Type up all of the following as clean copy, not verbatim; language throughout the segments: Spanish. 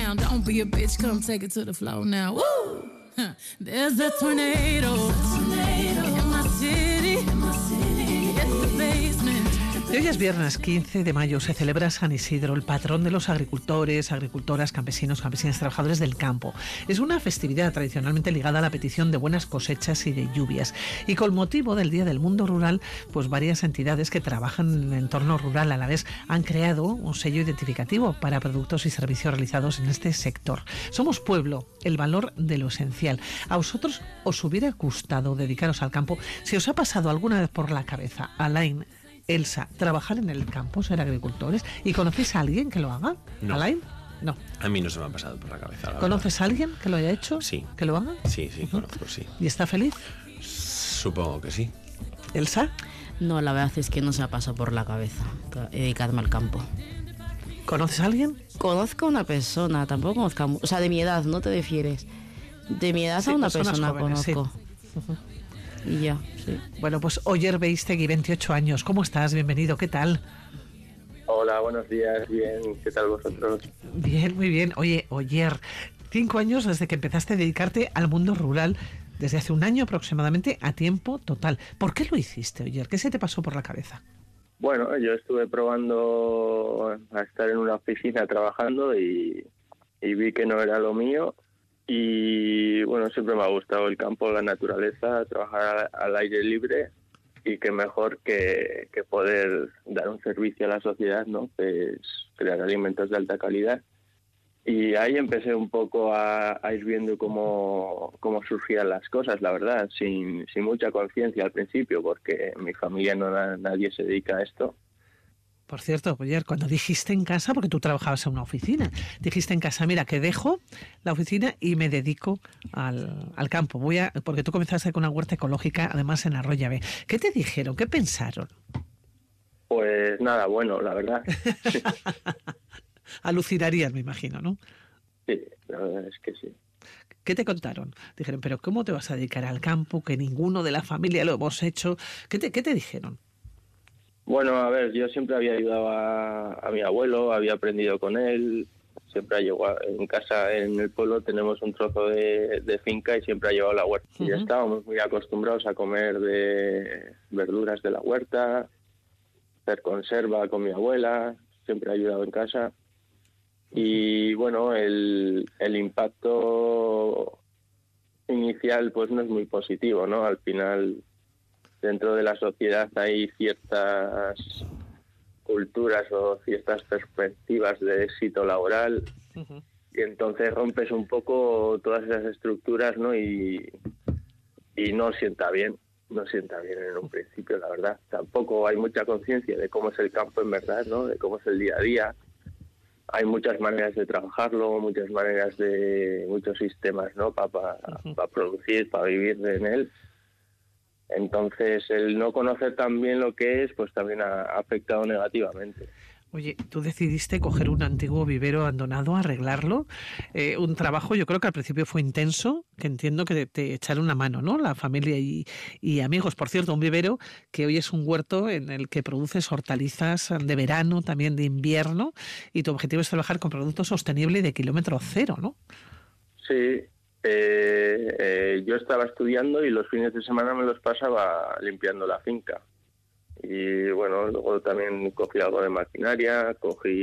down. Don't be a bitch, come take it to the floor now. Woo! There's a tornado in my city, in the basement. Y hoy es viernes 15 de mayo, se celebra San Isidro, el patrón de los agricultores, agricultoras, campesinos, campesinas, trabajadores del campo. Es una festividad tradicionalmente ligada a la petición de buenas cosechas y de lluvias. Y con motivo del Día del Mundo Rural, pues varias entidades que trabajan en el entorno rural a la vez han creado un sello identificativo para productos y servicios realizados en este sector. Somos pueblo, el valor de lo esencial. ¿A vosotros os hubiera gustado dedicaros al campo? Si os ha pasado alguna vez por la cabeza, Alain, Elsa, trabajar en el campo, ser agricultores, ¿y conocéis a alguien que lo haga? No. ¿Alain? No. A mí no se me ha pasado por la cabeza. ¿Conoces a alguien que lo haya hecho? Sí. ¿Que lo haga? Sí, conozco, sí. ¿Y está feliz? Supongo que sí. ¿Elsa? No, la verdad es que no se me ha pasado por la cabeza dedicarme al campo. ¿Conoces a alguien? Conozco a una persona, tampoco conozco, o sea, de mi edad, no te refieres. De mi edad Sí, a una personas persona jóvenes, conozco. sí. Y ya, sí. Bueno, pues Oyer Beistegui, 28 años. ¿Cómo estás? Bienvenido. ¿Qué tal? Hola, buenos días. Bien, ¿qué tal vosotros? Bien, muy bien. Oye, Oyer, 5 años desde que empezaste a dedicarte al mundo rural, desde hace un año aproximadamente, a tiempo total. ¿Por qué lo hiciste, Oyer? ¿Qué se te pasó por la cabeza? Bueno, yo estuve probando a estar en una oficina trabajando y vi que no era lo mío. Y bueno, siempre me ha gustado el campo, la naturaleza, trabajar al aire libre, y qué mejor que poder dar un servicio a la sociedad, ¿no? Pues crear alimentos de alta calidad. Y ahí empecé un poco a ir viendo cómo surgían las cosas, la verdad, sin mucha conciencia al principio, porque en mi familia nadie se dedica a esto. Por cierto, Oyer, cuando dijiste en casa, porque tú trabajabas en una oficina, dijiste en casa, mira, que dejo la oficina y me dedico al campo. Porque tú comenzaste con una huerta ecológica, además en Arroyave. ¿Qué te dijeron? ¿Qué pensaron? Pues nada, bueno, la verdad. Alucinarías, me imagino, ¿no? Sí, la verdad es que sí. ¿Qué te contaron? Dijeron, pero ¿cómo te vas a dedicar al campo? Que ninguno de la familia lo hemos hecho. ¿Qué te dijeron? Bueno, a ver, yo siempre había ayudado a mi abuelo, había aprendido con él, siempre ha llevado en casa, en el pueblo tenemos un trozo de finca y siempre ha llevado la huerta. Y estábamos muy acostumbrados a comer de verduras de la huerta, hacer conserva con mi abuela, siempre ha ayudado en casa. Y bueno, el impacto inicial pues no es muy positivo, ¿no? Al final, dentro de la sociedad hay ciertas culturas o ciertas perspectivas de éxito laboral, y entonces rompes un poco todas esas estructuras, ¿no? Y no sienta bien en un principio, la verdad. Tampoco hay mucha conciencia de cómo es el campo en verdad, ¿no? De cómo es el día a día. Hay muchas maneras de trabajarlo, muchos sistemas, ¿no? Para producir, para vivir en él. Entonces, el no conocer tan bien lo que es, pues también ha afectado negativamente. Oye, tú decidiste coger un antiguo vivero abandonado, arreglarlo. Un trabajo, yo creo que al principio fue intenso, que entiendo que te echaron una mano, ¿no? La familia y amigos. Por cierto, un vivero que hoy es un huerto en el que produces hortalizas de verano, también de invierno, y tu objetivo es trabajar con productos sostenibles y de kilómetro cero, ¿no? Sí. Yo estaba estudiando y los fines de semana me los pasaba limpiando la finca. Y bueno, luego también cogí algo de maquinaria,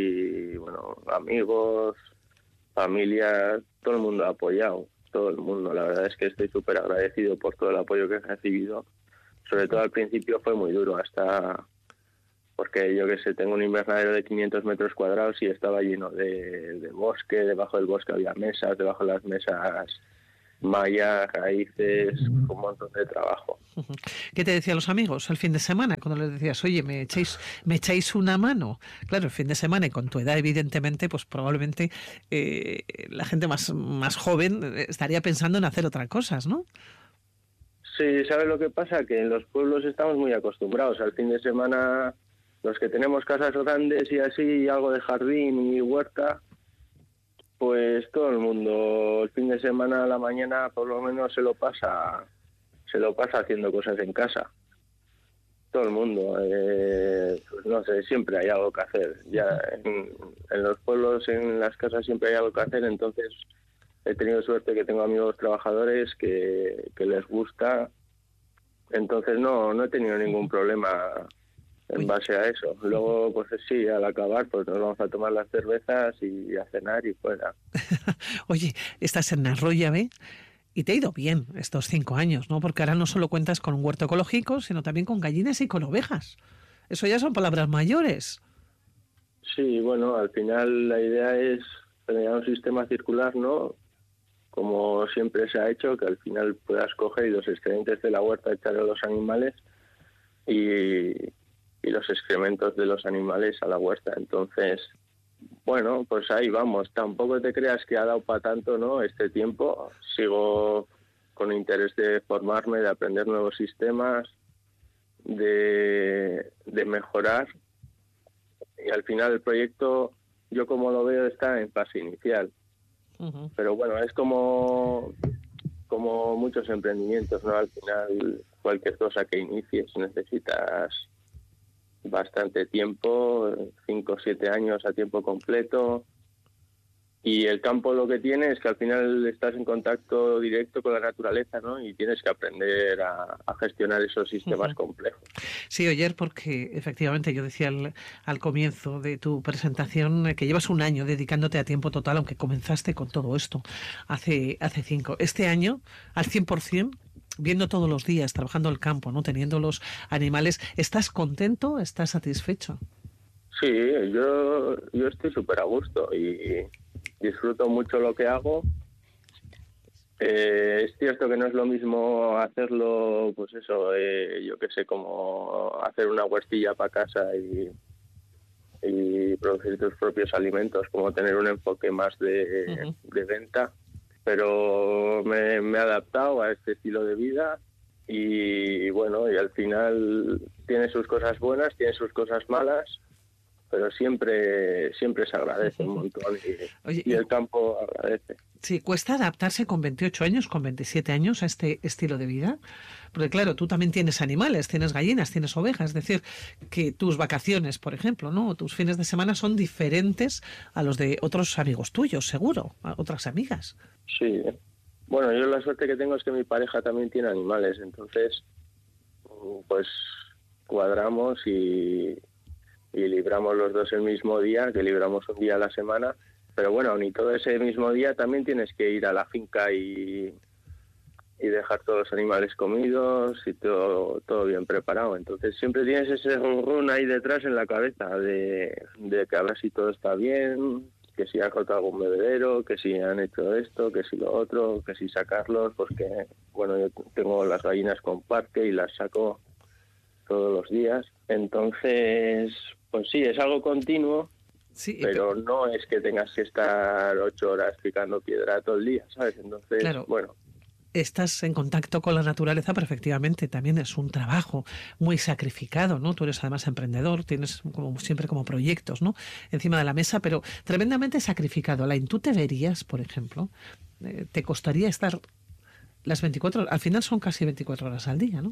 amigos, familia, todo el mundo ha apoyado, todo el mundo. La verdad es que estoy súper agradecido por todo el apoyo que he recibido. Sobre todo al principio fue muy duro, porque yo que sé, tengo un invernadero de 500 metros cuadrados y estaba lleno de bosque. Debajo del bosque había mesas, debajo de las mesas mallas, raíces, un montón de trabajo. ¿Qué te decían los amigos el fin de semana cuando les decías, oye, me echáis una mano? Claro, el fin de semana, y con tu edad, evidentemente, pues probablemente la gente más joven estaría pensando en hacer otras cosas, ¿no? Sí, ¿sabes lo que pasa? Que en los pueblos estamos muy acostumbrados al fin de semana. Los que tenemos casas grandes y así, algo de jardín y huerta, pues todo el mundo el fin de semana a la mañana por lo menos se lo pasa haciendo cosas en casa. todo el mundo. Pues no sé, siempre hay algo que hacer. Ya en los pueblos, en las casas siempre hay algo que hacer, entonces he tenido suerte que tengo amigos trabajadores que les gusta, entonces no he tenido ningún problema en base a eso. Luego, pues sí, al acabar, pues nos vamos a tomar las cervezas y a cenar y fuera. Oye, estás en Arroyave y te ha ido bien estos 5 años, ¿no? Porque ahora no solo cuentas con un huerto ecológico, sino también con gallinas y con ovejas. Eso ya son palabras mayores. Sí, bueno, al final la idea es generar un sistema circular, ¿no? Como siempre se ha hecho, que al final puedas coger los excedentes de la huerta, echarle a los animales y los excrementos de los animales a la huerta. Entonces, bueno, pues ahí vamos. Tampoco te creas que ha dado para tanto, ¿no? Este tiempo sigo con interés de formarme, de aprender nuevos sistemas, de mejorar. Y al final el proyecto, yo como lo veo, está en fase inicial. Uh-huh. Pero bueno, es como muchos emprendimientos, ¿no? Al final, cualquier cosa que inicies necesitas bastante tiempo, 5 o 7 años a tiempo completo. Y el campo lo que tiene es que al final estás en contacto directo con la naturaleza, ¿no? Y tienes que aprender a gestionar esos sistemas complejos. Sí, Oyer, porque efectivamente yo decía al comienzo de tu presentación que llevas 1 año dedicándote a tiempo total, aunque comenzaste con todo esto hace 5. Este año, al 100%, viendo todos los días, trabajando el campo, ¿no? Teniendo los animales, ¿estás contento? ¿Estás satisfecho? Sí, yo estoy súper a gusto y disfruto mucho lo que hago. Es cierto que no es lo mismo hacerlo, pues eso, yo qué sé, como hacer una huertilla para casa y producir tus propios alimentos, como tener un enfoque más de venta. Pero me he adaptado a este estilo de vida y bueno, y al final tiene sus cosas buenas, tiene sus cosas malas, pero siempre se agradece un montón y el campo agradece. Sí, cuesta adaptarse con 28 años, con 27 años a este estilo de vida, porque claro, tú también tienes animales, tienes gallinas, tienes ovejas, es decir, que tus vacaciones, por ejemplo, ¿no? Tus fines de semana son diferentes a los de otros amigos tuyos, seguro, a otras amigas. Sí, bueno, yo la suerte que tengo es que mi pareja también tiene animales, entonces pues cuadramos y libramos los dos el mismo día, que libramos un día a la semana, pero bueno, ni todo ese mismo día también tienes que ir a la finca y dejar todos los animales comidos y todo bien preparado. Entonces siempre tienes ese run ahí detrás en la cabeza de que a ver si todo está bien, que si ha roto algún bebedero, que si han hecho esto, que si lo otro, que si sacarlos, porque bueno, yo tengo las gallinas con parque y las saco todos los días. Entonces, pues sí, es algo continuo, sí, pero no es que tengas que estar 8 horas picando piedra todo el día, ¿sabes? Entonces, claro, bueno. Estás en contacto con la naturaleza, pero efectivamente también es un trabajo muy sacrificado, ¿no? Tú eres además emprendedor, tienes como siempre como proyectos, ¿no? Encima de la mesa, pero tremendamente sacrificado. Alain, ¿tú te verías, por ejemplo, te costaría estar las 24 horas? Al final son casi 24 horas al día, ¿no?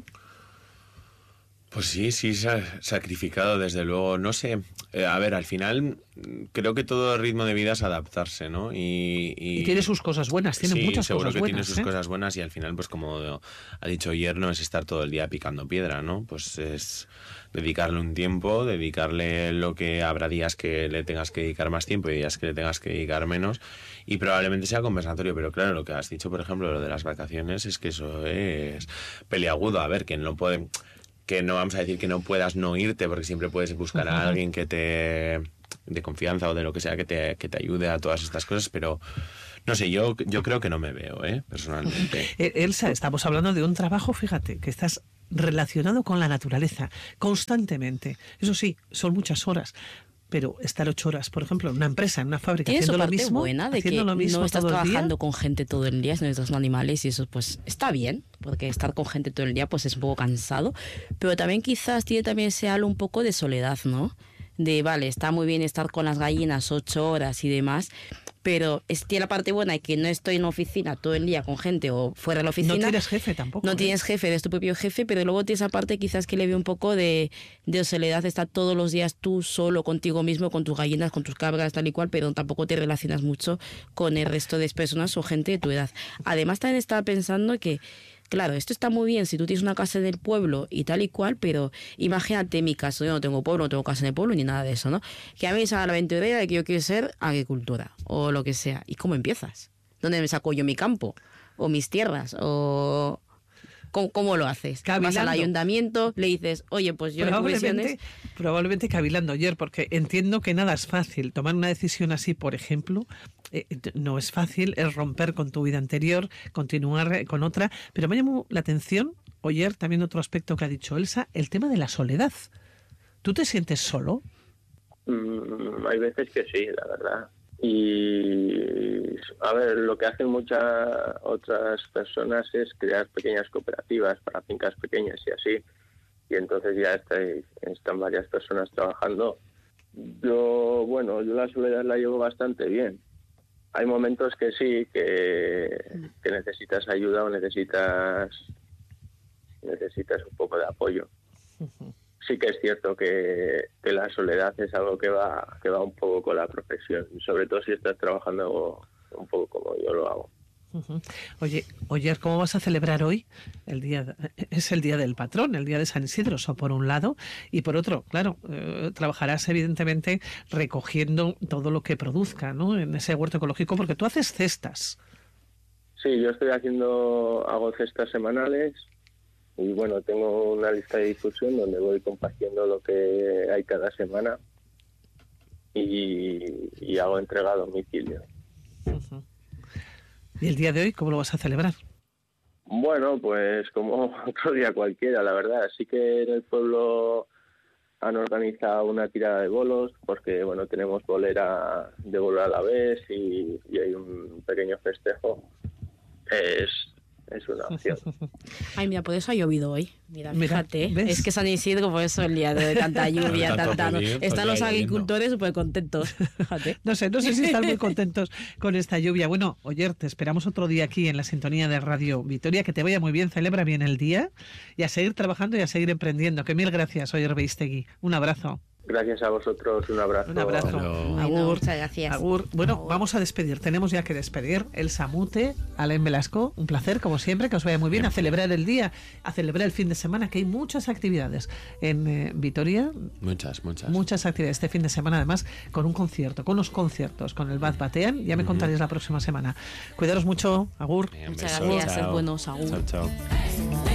Pues sí, sacrificado, desde luego. No sé, a ver, al final creo que todo ritmo de vida es adaptarse, ¿no? Y tiene sus cosas buenas, tiene muchas cosas buenas. Seguro que tiene sus cosas buenas y al final, pues como ha dicho Yerno, es estar todo el día picando piedra, ¿no? Pues es dedicarle un tiempo, dedicarle lo que habrá días que le tengas que dedicar más tiempo y días que le tengas que dedicar menos y probablemente sea compensatorio, pero claro, lo que has dicho, por ejemplo, lo de las vacaciones, es que eso es peliagudo. A ver, que no vamos a decir que no puedas no irte, porque siempre puedes buscar a alguien que te de confianza o de lo que sea que te ayude a todas estas cosas, pero no sé, yo creo que no me veo, personalmente. Elsa, estamos hablando de un trabajo, fíjate, que estás relacionado con la naturaleza constantemente. Eso sí, son muchas horas. Pero estar 8 horas, por ejemplo, en una empresa, en una fábrica, haciendo lo mismo, buena de que no estás trabajando con gente todo el día, sino estás con animales, y eso pues está bien, porque estar con gente todo el día pues es un poco cansado, pero también quizás tiene también ese halo un poco de soledad, ¿no? De, vale, está muy bien estar con las gallinas 8 horas y demás, pero tiene la parte buena de que no estoy en la oficina todo el día con gente o fuera de la oficina. No tienes jefe tampoco. No tienes jefe, eres tu propio jefe, pero luego tienes esa parte quizás que le veo un poco de soledad, estar todos los días tú solo contigo mismo, con tus gallinas, con tus cabras, tal y cual, pero tampoco te relacionas mucho con el resto de personas o gente de tu edad. Además también estaba pensando que claro, esto está muy bien si tú tienes una casa en el pueblo y tal y cual, pero imagínate mi caso, yo no tengo pueblo, no tengo casa en el pueblo ni nada de eso, ¿no? Que a mí me sale la aventura de que yo quiero ser agricultora o lo que sea. ¿Y cómo empiezas? ¿Dónde me saco yo mi campo? ¿O mis tierras? ¿O cómo lo haces? Cavilando. Vas al ayuntamiento, le dices, oye, pues yo Probablemente cavilando ayer, porque entiendo que nada es fácil. Tomar una decisión así, por ejemplo, no es fácil, es romper con tu vida anterior, continuar con otra. Pero me llamó la atención, ayer también otro aspecto que ha dicho Elsa, el tema de la soledad. ¿Tú te sientes solo? Hay veces que sí, la verdad. Y a ver, lo que hacen muchas otras personas es crear pequeñas cooperativas para fincas pequeñas y así, y entonces ya están varias personas trabajando. Yo la soledad la llevo bastante bien. Hay momentos que sí, que necesitas ayuda o necesitas un poco de apoyo. Sí que es cierto que la soledad es algo que va un poco con la profesión, sobre todo si estás trabajando un poco como yo lo hago. Oye, ¿cómo vas a celebrar hoy? Es el día del patrón, el día de San Isidro, eso por un lado, y por otro, claro, trabajarás evidentemente recogiendo todo lo que produzca, ¿no? En ese huerto ecológico, porque tú haces cestas. Sí, yo hago cestas semanales. Y bueno, tengo una lista de difusión donde voy compartiendo lo que hay cada semana y hago entrega a domicilio. Uh-huh. ¿Y el día de hoy cómo lo vas a celebrar? Bueno, pues como otro día cualquiera, la verdad. Sí que en el pueblo han organizado una tirada de bolos porque, bueno, tenemos bolera de bolo a la vez y hay un pequeño festejo. Es una opción. Ay, mira, por eso ha llovido hoy. Mira, fíjate. ¿ves? Es que San Isidro, por eso el día de tanta lluvia, están los agricultores súper contentos. Fíjate. No sé si están muy contentos con esta lluvia. Bueno, Oyer, te esperamos otro día aquí en la sintonía de Radio Vitoria. Que te vaya muy bien, celebra bien el día y a seguir trabajando y a seguir emprendiendo. Que mil gracias, Oyer Beistegui. Un abrazo. Gracias a vosotros, un abrazo. Un abrazo. Agur. Muchas gracias. Agur. Bueno, vamos a despedir. Tenemos ya que despedir. Elsa Mute, Alain Velasco, un placer, como siempre, que os vaya muy bien. A celebrar el día, a celebrar el fin de semana, que hay muchas actividades en Vitoria. Muchas actividades este fin de semana, además, con un concierto, con los conciertos, con el Bat Batean. Ya me contaréis la próxima semana. Cuidaros mucho. Agur. Muchas gracias. Buenos. Agur. Chao.